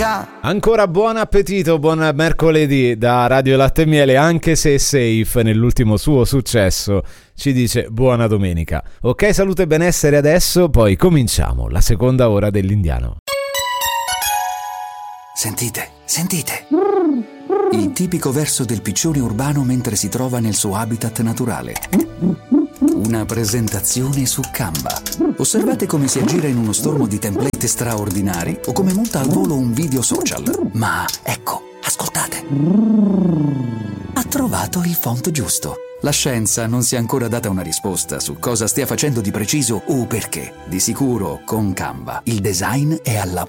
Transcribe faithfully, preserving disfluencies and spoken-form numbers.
Ancora buon appetito, buon mercoledì da Radio Latte e Miele, anche se Safe nell'ultimo suo successo ci dice buona domenica. Ok, salute e benessere adesso, poi cominciamo la seconda ora dell'Indiano. Sentite, sentite. Il tipico verso del piccione urbano mentre si trova nel suo habitat naturale. Una presentazione su Canva. Osservate come si aggira in uno stormo di template straordinari o come monta al volo un video social. Ma ecco, ascoltate. Ha trovato il font giusto. La scienza non si è ancora data una risposta su cosa stia facendo di preciso o perché. Di sicuro, con Canva, il design è alla